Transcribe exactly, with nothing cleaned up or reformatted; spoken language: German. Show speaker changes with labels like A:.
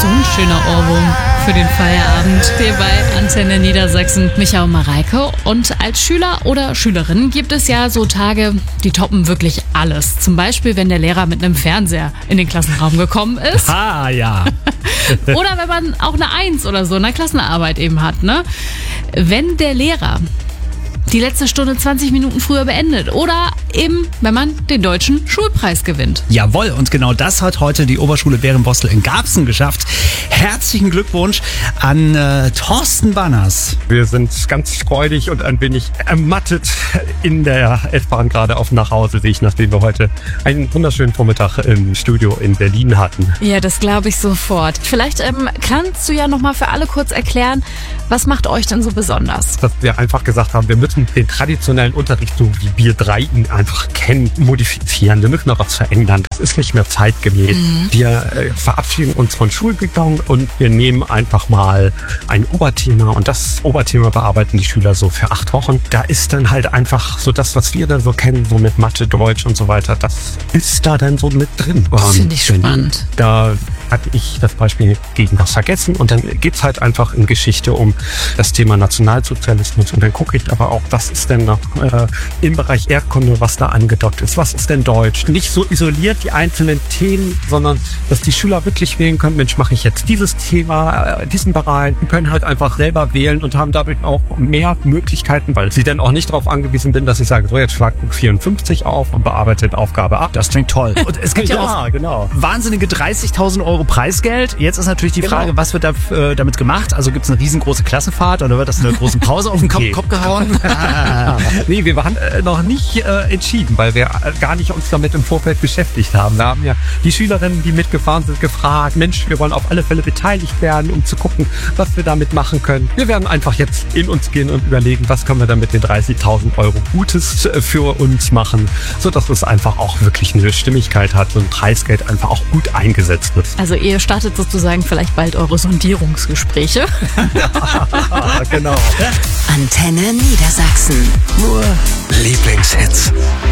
A: So ein schöner Ohrwurm für den Feierabend hier bei Antenne Niedersachsen. Micha und Mareike. Und als Schüler oder Schülerin gibt es ja so Tage, die toppen wirklich alles. Zum Beispiel, wenn der Lehrer mit einem Fernseher in den Klassenraum gekommen ist.
B: Ah, ja.
A: Oder wenn man auch eine Eins oder so in der Klassenarbeit eben hat, ne? Wenn der Lehrer die letzte Stunde zwanzig Minuten früher beendet. Oder eben, wenn man den deutschen Schulpreis gewinnt.
B: Jawohl, und genau das hat heute die Oberschule Bärenbostel in Garbsen geschafft. Herzlichen Glückwunsch an äh, Thorsten Banners.
C: Wir sind ganz freudig und ein wenig ermattet in der S-Bahn gerade auf dem Nachhauseweg, nachdem wir heute einen wunderschönen Vormittag im Studio in Berlin hatten.
A: Ja, das glaube ich sofort. Vielleicht ähm, kannst du ja nochmal für alle kurz erklären, was macht euch denn so besonders?
C: Dass wir einfach gesagt haben, wir müssen den traditionellen Unterricht, so wie wir drei ihn einfach kennen, modifizieren. Wir müssen noch was verändern. Das ist nicht mehr zeitgemäß. Mhm. Wir äh, verabschieden uns von Schulbegang und wir nehmen einfach mal ein Oberthema und das Oberthema bearbeiten die Schüler so für acht Wochen. Da ist dann halt einfach so das, was wir da so kennen, so mit Mathe, Deutsch und so weiter, das ist da dann so mit drin.
A: Das finde ich spannend.
C: Da hatte ich das Beispiel gegen was vergessen und dann geht's halt einfach in Geschichte um das Thema Nationalsozialismus und dann gucke ich aber auch, was ist denn noch äh, im Bereich Erdkunde, was da angedockt ist, was ist denn Deutsch? Nicht so isoliert die einzelnen Themen, sondern dass die Schüler wirklich wählen können, Mensch, mache ich jetzt dieses Thema, äh, diesen Bereich, die können halt einfach selber wählen und haben dadurch auch mehr Möglichkeiten, weil sie dann auch nicht darauf angewiesen sind, dass ich sage, so jetzt schlag vierundfünfzig auf und bearbeitet Aufgabe acht.
B: Das klingt toll. Und es gibt ja,
C: ja
B: auch
C: genau.
B: wahnsinnige dreißigtausend Euro Preisgeld. Jetzt ist natürlich die
C: Genau.
B: Frage, was wird da äh, damit gemacht? Also gibt es eine riesengroße Klassenfahrt oder wird das eine große Pause auf den Kopf,
C: Nee.
B: Kopf gehauen?
C: Nee, wir waren äh, noch nicht äh, entschieden, weil wir äh, gar nicht uns damit im Vorfeld beschäftigt haben. Da haben ja die Schülerinnen, die mitgefahren sind, gefragt, Mensch, wir wollen auf alle Fälle beteiligt werden, um zu gucken, was wir damit machen können. Wir werden einfach jetzt in uns gehen und überlegen, was können wir dann mit den dreißigtausend Euro Gutes äh, für uns machen, sodass es einfach auch wirklich eine Stimmigkeit hat und Preisgeld einfach auch gut eingesetzt wird.
A: Also ihr startet sozusagen vielleicht bald eure Sondierungsgespräche.
C: genau.
D: Antenne Niedersachsen.
E: Nur Lieblingshits.